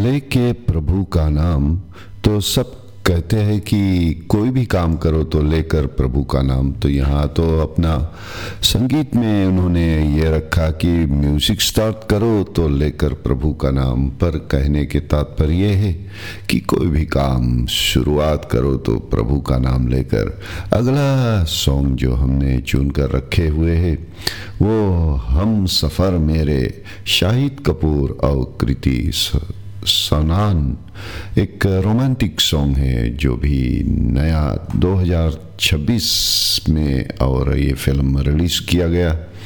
लेके प्रभु का नाम। तो सब कहते हैं कि कोई भी काम करो तो लेकर प्रभु का नाम। तो यहाँ तो अपना संगीत में उन्होंने ये रखा कि म्यूजिक स्टार्ट करो तो लेकर प्रभु का नाम। पर कहने के तात्पर्य ये है कि कोई भी काम शुरुआत करो तो प्रभु का नाम लेकर। अगला सॉन्ग जो हमने चुन कर रखे हुए हैं वो हम सफ़र मेरे, शाहिद कपूर और कृति सनान, एक रोमांटिक सॉन्ग है जो भी नया 2026 में और ये फिल्म रिलीज़ किया गया।